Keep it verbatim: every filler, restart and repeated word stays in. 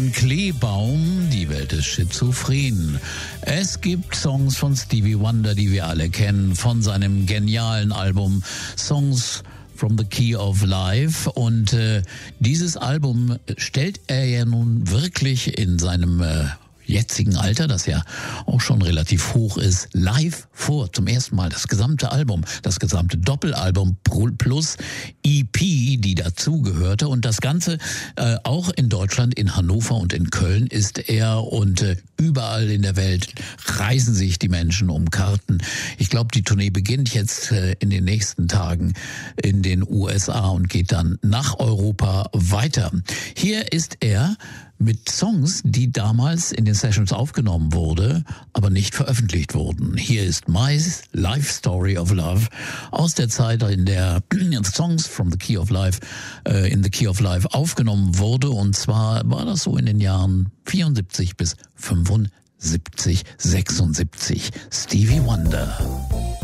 Stefan Kleebaum, die Welt ist schizophren. Es gibt Songs von Stevie Wonder, die wir alle kennen, von seinem genialen Album Songs from the Key of Life. Und äh, dieses Album stellt er ja nun wirklich in seinem äh, jetzigen Alter, das ja auch schon relativ hoch ist, live vor. Zum ersten Mal das gesamte Album, das gesamte Doppelalbum plus E P, die dazugehörte. Und das Ganze äh, auch in Deutschland, in Hannover und in Köln ist er. Und äh, überall in der Welt reisen sich die Menschen um Karten. Ich glaube, die Tournee beginnt jetzt äh, in den nächsten Tagen in den U S A und geht dann nach Europa weiter. Hier ist er mit Songs, die damals in den Sessions aufgenommen wurde, aber nicht veröffentlicht wurden. Hier ist My Life Story of Love aus der Zeit, in der Songs from the Key of Life äh, in the Key of Life aufgenommen wurde. Und zwar war das so in den Jahren vierundsiebzig bis fünfundsiebzig, sechsundsiebzig. Stevie Wonder.